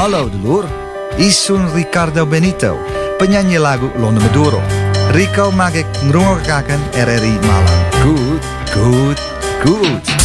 Hallo dulur, Isun Ricardo Benito, penyanyi lagu Londo Maduro. Rico mag ik ngrungokkaken RRI Malang. Goed, goed, goed.